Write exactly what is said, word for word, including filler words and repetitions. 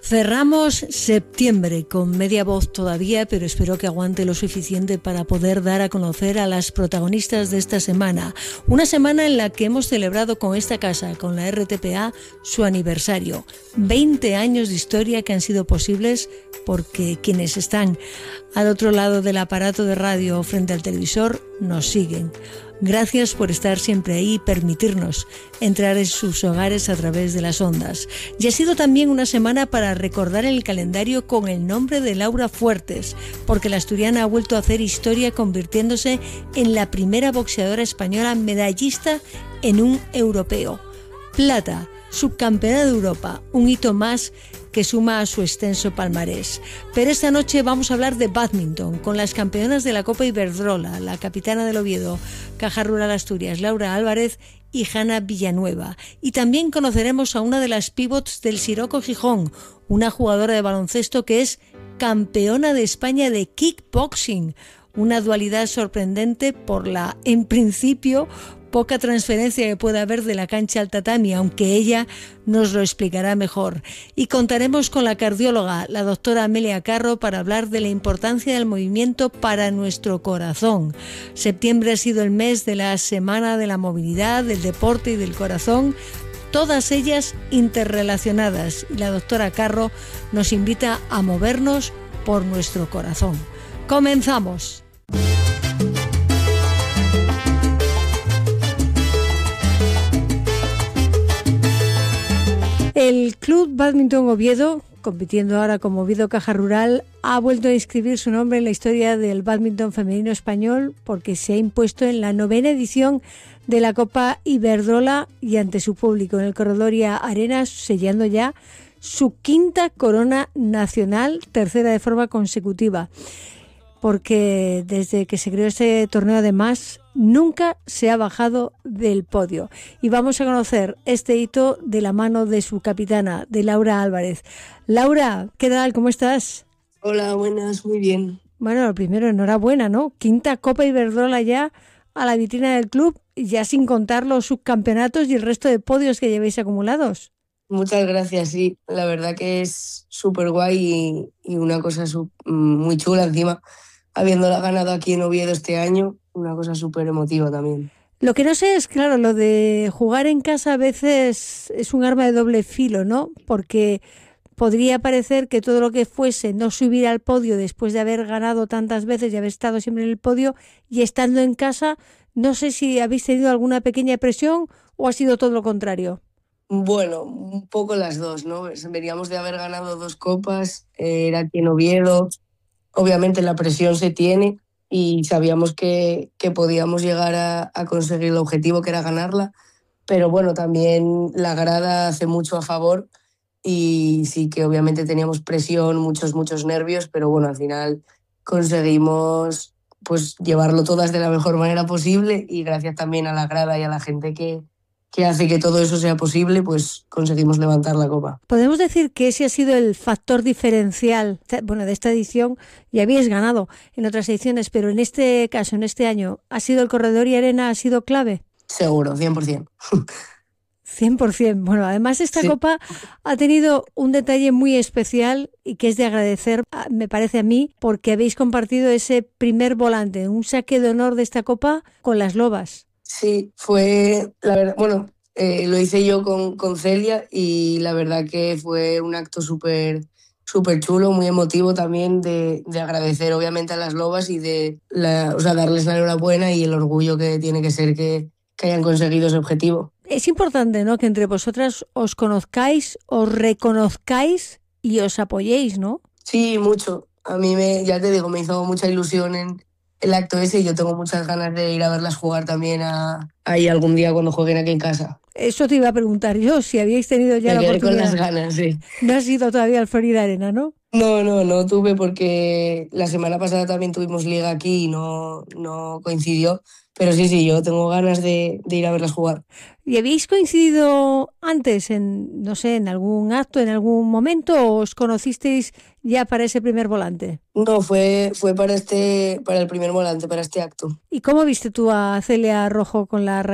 Cerramos septiembre con media voz todavía, pero espero que aguante lo suficiente para poder dar a conocer a las protagonistas de esta semana. Una semana en la que hemos celebrado con esta casa, con la R T P A, su aniversario. veinte años de historia que han sido posibles porque quienes están al otro lado del aparato de radio o frente al televisor nos siguen. Gracias por estar siempre ahí y permitirnos entrar en sus hogares a través de las ondas. Y ha sido también una semana para recordar el calendario con el nombre de Laura Fuertes, porque la asturiana ha vuelto a hacer historia convirtiéndose en la primera boxeadora española medallista en un europeo. Plata, subcampeona de Europa, un hito más que suma a su extenso palmarés. Pero esta noche vamos a hablar de bádminton con las campeonas de la Copa Iberdrola, la capitana del Oviedo, Caja Rural Asturias, Laura Álvarez y Hanna Villanueva. Y también conoceremos a una de las pivots del Siroco Gijón, una jugadora de baloncesto que es campeona de España de kickboxing, una dualidad sorprendente por la, en principio, poca transferencia que pueda haber de la cancha al tatami, aunque ella nos lo explicará mejor. Y contaremos con la cardióloga, la doctora Amelia Carro, para hablar de la importancia del movimiento para nuestro corazón. Septiembre ha sido el mes de la Semana de la Movilidad, del Deporte y del Corazón, todas ellas interrelacionadas. Y la doctora Carro nos invita a movernos por nuestro corazón. ¡Comenzamos! El Club Bádminton Oviedo, compitiendo ahora como Oviedo Caja Rural, ha vuelto a inscribir su nombre en la historia del bádminton femenino español porque se ha impuesto en la novena edición de la Copa Iberdrola y ante su público en el Corredoria Arena, sellando ya su quinta corona nacional, tercera de forma consecutiva. Porque desde que se creó este torneo además nunca se ha bajado del podio. Y vamos a conocer este hito de la mano de su capitana, de Laura Álvarez. Laura, ¿qué tal? ¿Cómo estás? Hola, buenas, muy bien. Bueno, lo primero, enhorabuena, ¿no? Quinta Copa Iberdrola ya a la vitrina del club, ya sin contar los subcampeonatos y el resto de podios que llevéis acumulados. Muchas gracias, sí. La verdad que es súper guay y, y una cosa sub, muy chula encima. Habiéndola ganado aquí en Oviedo este año, una cosa súper emotiva también. Lo que no sé es, claro, lo de jugar en casa a veces es un arma de doble filo, ¿no? Porque podría parecer que todo lo que fuese no subir al podio después de haber ganado tantas veces y haber estado siempre en el podio y estando en casa, no sé si habéis tenido alguna pequeña presión o ha sido todo lo contrario. Bueno, un poco las dos, ¿no? Veníamos de haber ganado dos copas, eh, era aquí en Oviedo. Obviamente la presión se tiene y sabíamos que, que podíamos llegar a, a conseguir el objetivo, que era ganarla, pero bueno, también la grada hace mucho a favor y sí que obviamente teníamos presión, muchos, muchos nervios, pero bueno, al final conseguimos pues llevarlo todas de la mejor manera posible y gracias también a la grada y a la gente que, que hace que todo eso sea posible, pues conseguimos levantar la copa. Podemos decir que ese ha sido el factor diferencial, bueno, de esta edición. Ya habíais ganado en otras ediciones, pero en este caso, en este año, ¿ha sido el Corredoria Arena, ha sido clave? Seguro, cien por ciento. cien por ciento. Bueno, además esta sí. Copa ha tenido un detalle muy especial y que es de agradecer, me parece a mí, porque habéis compartido ese primer volante, un saque de honor de esta copa con las Lobas. Sí, fue, la verdad, bueno, eh, lo hice yo con, con Celia y la verdad que fue un acto súper súper chulo, muy emotivo también de, de agradecer obviamente a las Lobas y de la, o sea, darles la enhorabuena y el orgullo que tiene que ser que, que hayan conseguido ese objetivo. Es importante, ¿no?, que entre vosotras os conozcáis, os reconozcáis y os apoyéis, ¿no? Sí, mucho. A mí, me, ya te digo, me hizo mucha ilusión en el acto ese y yo tengo muchas ganas de ir a verlas jugar también a, ahí algún día cuando jueguen aquí en casa. Eso te iba a preguntar yo, si habíais tenido ya me la oportunidad. Con las ganas, sí. No has ido todavía al Florida Arena, ¿no? No, no, no tuve porque la semana pasada también tuvimos liga aquí y no, no coincidió. Pero sí, sí, yo tengo ganas de, de ir a verlas jugar. ¿Y habéis coincidido antes en, no sé, en algún acto, en algún momento, o os conocisteis ya para ese primer volante? No, fue, fue para este, para el primer volante, para este acto. ¿Y cómo viste tú a Celia Rojo con la